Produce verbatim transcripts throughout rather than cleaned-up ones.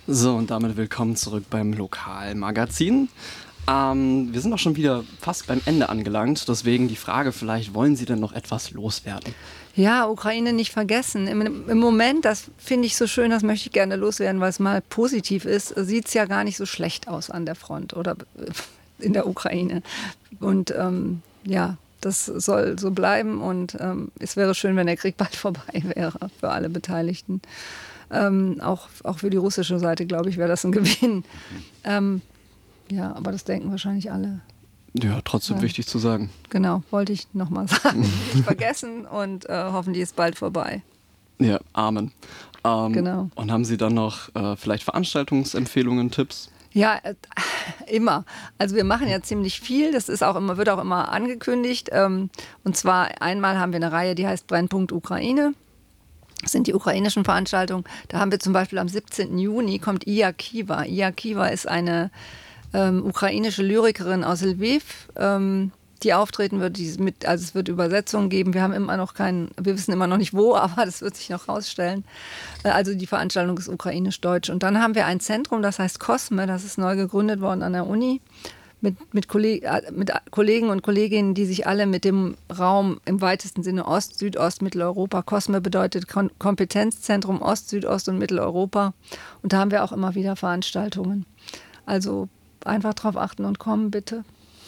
So, und damit willkommen zurück beim Lokalmagazin. Ähm, wir sind auch schon wieder fast beim Ende angelangt, deswegen die Frage, vielleicht wollen Sie denn noch etwas loswerden? Ja, Ukraine nicht vergessen. Im, im Moment, das finde ich so schön, das möchte ich gerne loswerden, weil es mal positiv ist, sieht es ja gar nicht so schlecht aus an der Front oder in der Ukraine. Und ähm, ja, das soll so bleiben und ähm, es wäre schön, wenn der Krieg bald vorbei wäre für alle Beteiligten. Ähm, auch, auch für die russische Seite, glaube ich, wäre das ein Gewinn. Ähm, ja, aber das denken wahrscheinlich alle. Ja, trotzdem ja. Wichtig zu sagen. Genau, wollte ich nochmal sagen. Nicht vergessen und äh, hoffentlich ist bald vorbei. Ja, Amen. Ähm, genau. Und haben Sie dann noch äh, vielleicht Veranstaltungsempfehlungen, Tipps? Ja, äh, immer. Also wir machen ja ziemlich viel. Das ist auch immer, wird auch immer angekündigt. Ähm, und zwar einmal haben wir eine Reihe, die heißt Brennpunkt Ukraine. Das sind die ukrainischen Veranstaltungen. Da haben wir zum Beispiel am siebzehnten Juni kommt Iya Kiva. Iya Kiva ist eine ähm, ukrainische Lyrikerin aus Lviv, ähm, die auftreten wird. Die mit, also es wird Übersetzungen geben. Wir haben immer noch keinen, wir wissen immer noch nicht wo, aber das wird sich noch rausstellen. Äh, also die Veranstaltung ist ukrainisch-deutsch. Und dann haben wir ein Zentrum, das heißt Cosme. Das ist neu gegründet worden an der Uni. Mit, mit, Kolleg mit Kollegen und Kolleginnen, die sich alle mit dem Raum im weitesten Sinne Ost, Südost, Mitteleuropa, COSME bedeutet Kom Kompetenzzentrum Ost, Südost und Mitteleuropa. Und da haben wir auch immer wieder Veranstaltungen. Also einfach drauf achten und kommen, bitte.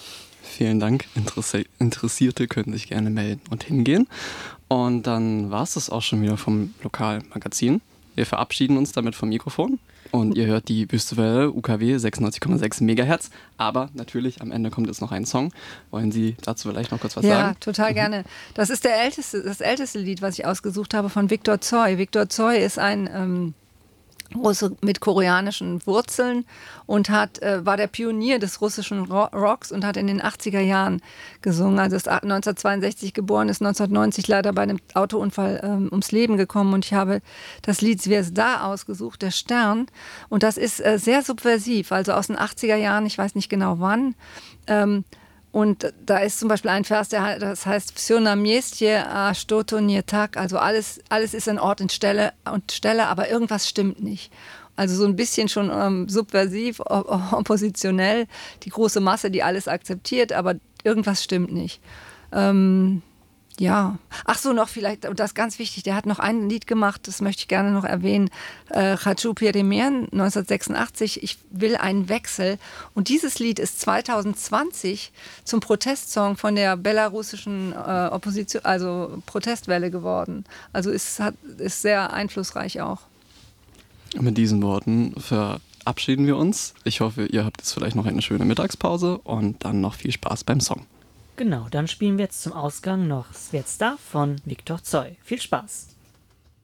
Vielen Dank. Interessi Interessierte können sich gerne melden und hingehen. Und dann war es das auch schon wieder vom Lokalmagazin. Wir verabschieden uns damit vom Mikrofon. Und ihr hört die Wüste Welle U K W sechsundneunzig Komma sechs Megahertz. Aber natürlich, am Ende kommt jetzt noch ein Song. Wollen Sie dazu vielleicht noch kurz was ja, sagen? Ja, total gerne. Das ist der älteste, das älteste Lied, was ich ausgesucht habe, von Viktor Tsoi. Viktor Tsoi ist ein ähm, Russe mit koreanischen Wurzeln und hat, äh, war der Pionier des russischen Rocks und hat in den achtziger Jahren gesungen. Also ist neunzehnhundertzweiundsechzig geboren, ist neunzehnhundertneunzig leider bei einem Autounfall ähm, ums Leben gekommen. Und ich habe das Lied Zvezda ausgesucht, der Stern. Und das ist äh, sehr subversiv, also aus den achtziger Jahren, ich weiß nicht genau wann. Ähm, Und da ist zum Beispiel ein Vers, der, das heißt Всё на месте, а что-то не так. Also alles, alles ist an Ort und Stelle, und Stelle, aber irgendwas stimmt nicht. Also so ein bisschen schon ähm, subversiv, oppositionell. Die große Masse, die alles akzeptiert, aber irgendwas stimmt nicht. Ähm, ja. Ach so, noch vielleicht, und das ist ganz wichtig, der hat noch ein Lied gemacht, das möchte ich gerne noch erwähnen. Хочу перемен, neunzehnhundertsechsundachtzig, ich will einen Wechsel. Und dieses Lied ist zweitausendzwanzig zum Protestsong von der belarussischen äh, Opposition, also Protestwelle geworden. Also ist, hat, ist sehr einflussreich auch. Mit diesen Worten verabschieden wir uns. Ich hoffe, ihr habt jetzt vielleicht noch eine schöne Mittagspause und dann noch viel Spaß beim Song. Genau, dann spielen wir jetzt zum Ausgang noch Zvezda von Viktor Tsoi. Viel Spaß!